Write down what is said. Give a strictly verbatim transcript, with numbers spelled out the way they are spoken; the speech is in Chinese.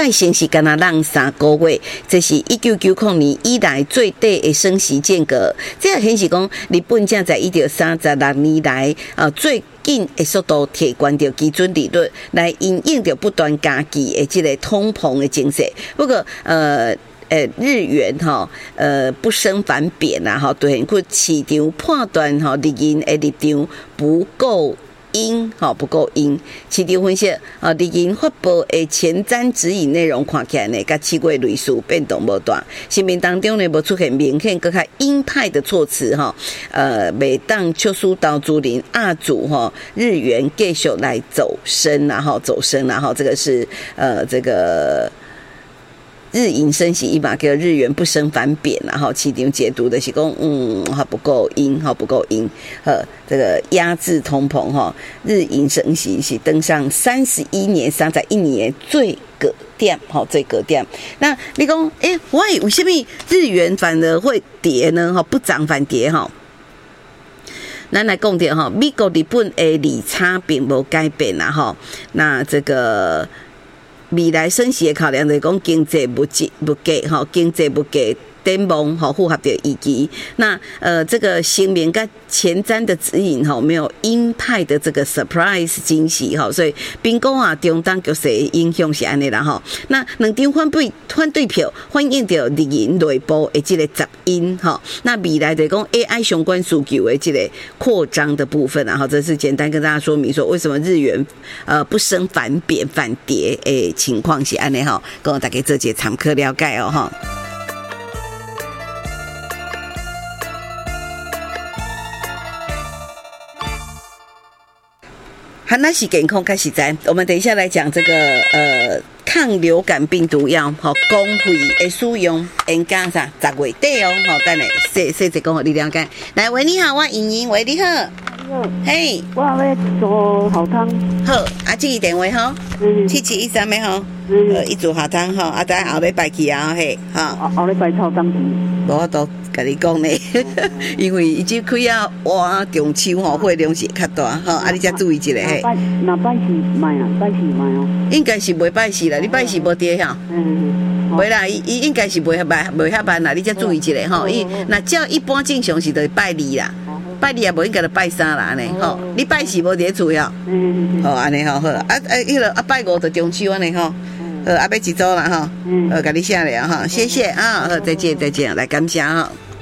拜升息干那让三个月，这是一九九零年以来最短的升息间隔。这也显示讲，日本正在一九三十六年来啊最紧的速度提高着基准利率，来因应着不断加剧的这个通膨的情势。不过，呃。呃，日元哈，呃，不升反贬啦，哈，对，佢市场判断哈，日元的立场不够鹰，哈，不够鹰。市场分析啊，日元发布的前瞻指引内容看起来呢，甲七月类似变动无大，新闻当中呢，无出现明显更加鹰派的措辞哈，呃，每当秋苏到竹林亚主哈，日元继续来走升然后走升然后这个是呃这个。日银升息一码，叫日元不升反贬，然后市场解读的是讲，嗯，还不够鹰，还不够鹰，呃，这个压制通膨哈，日银升息是登上三十一年、三十一年最高点，哈，最高点。那你讲，哎、欸，喂，为什么日元反而会跌呢？哈，不涨反跌哈？咱来讲点哈，美国、日本的利差并无改变啦哈，那这个。未来升息的考量就是讲经济不济不给哈，经济不给展望哈符合的预期。那呃这个声明跟前瞻的指引哈，没有鹰派的这个 surprise 惊喜哈，所以并讲啊中当局势影响是安尼啦哈。那两张反对反对票反映到日银内部的这个杂音哈。那未来就讲 A I 相关需求的这个扩张的部分啊，哈，这是简单跟大家说明说为什么日元呃不升反贬反跌诶情况是安尼哈，跟大家做些参考了解哦哈。好，那是健康开始在，我们等一下来讲这个呃抗流感病毒药，好公费的使用，应该啥十月底哦，好，等下细细节讲给你了解。来，喂，你好，我莹莹，喂，你好，嘿， Hey, 我要做好汤。 好，啊，这个电话哈，七七一三的哈，呃，一做好汤哈，啊，等下后礼拜去啊，嘿，哈， 后礼拜炒当时。 我都跟你讲呢，因为伊即开啊，哇，中秋吼，会量是较大，吼，啊，你才注意一下嘿。 那拜四卖啊，拜四卖哦。 应该是袂拜四啦，你拜四无跌哈。嗯。袂啦，伊伊应该是袂歹袂遐慢啦，你才注意一下吼。伊那照一般正常是得拜二啦，拜二也无应该就拜三啦安尼吼。你拜四无伫厝哦。嗯。好，安尼好好，啊啊，迄个啊拜五就中秋安尼吼。呃，阿伯几周了哈，呃，给你下来哈，谢谢啊，再见再见，来感谢哈。